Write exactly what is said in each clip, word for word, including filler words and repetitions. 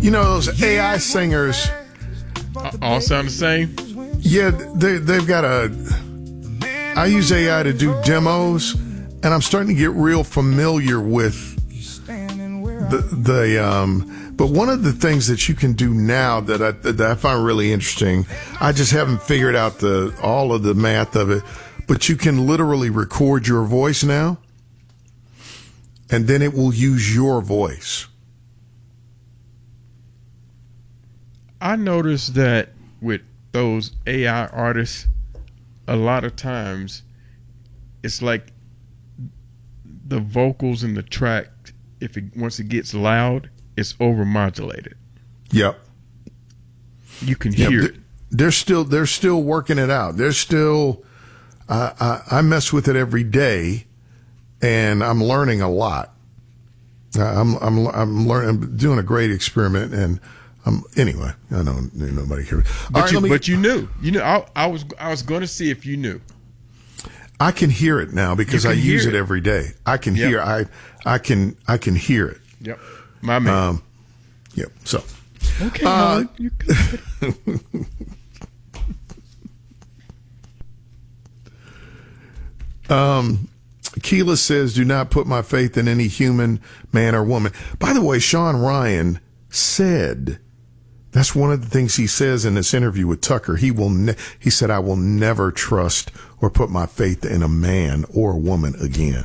You know those A I singers? All sound the same? Yeah, they, they've got a... I use A I to do demos, and I'm starting to get real familiar with the... the um, but one of the things that you can do now that I, that I find really interesting, I just haven't figured out the all of the math of it, but you can literally record your voice now, and then it will use your voice. I noticed that with those A I artists, a lot of times it's like the vocals in the track, if it once it gets loud, it's overmodulated. Yep. You can yep. hear it. They're still they're still working it out. They're still uh, I, I mess with it every day, and I'm learning a lot. I'm I'm I'm learning. I'm doing a great experiment, and um anyway, I don't nobody here. But right, you me, but you knew you knew I, I was I was going to see if you knew. I can hear it now because I use it. it every day. I can yep. hear I I can I can hear it. Yep, my man. Um, yep. So okay, uh, you um. Keela says, do not put my faith in any human, man or woman. By the way, Sean Ryan said, that's one of the things he says in this interview with Tucker. He will, ne- he said, I will never trust or put my faith in a man or a woman again.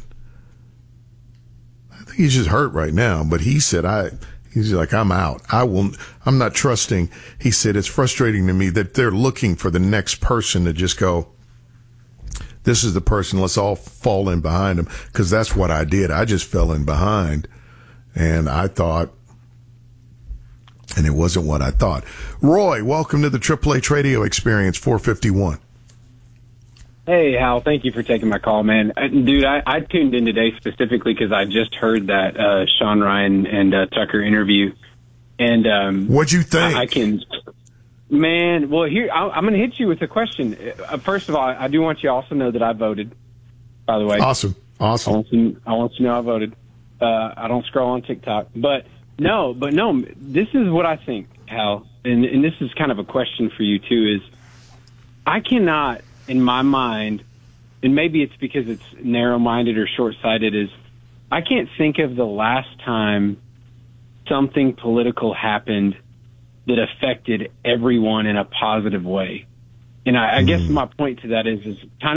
I think he's just hurt right now, but he said, I, he's like, I'm out. I will, I'm not trusting. He said, it's frustrating to me that they're looking for the next person to just go, this is the person, let's all fall in behind him, because that's what I did. I just fell in behind, and I thought, and it wasn't what I thought. Roy, welcome to the Triple H Radio Experience four fifty-one. Hey, Hal, thank you for taking my call, man. Uh, dude, I, I tuned in today specifically because I just heard that uh, Sean Ryan and uh, Tucker interview. And um, what'd you think? I, I can... Man, well, here, I, I'm going to hit you with a question. Uh, first of all, I do want you to also know that I voted, by the way. Awesome. Awesome. I want you, I want you to know I voted. Uh, I don't scroll on TikTok. But no, but no, this is what I think, Hal, and, and this is kind of a question for you, too, is I cannot, in my mind, and maybe it's because it's narrow-minded or short-sighted, is I can't think of the last time something political happened that affected everyone in a positive way. And I, I guess my point to that is, is kind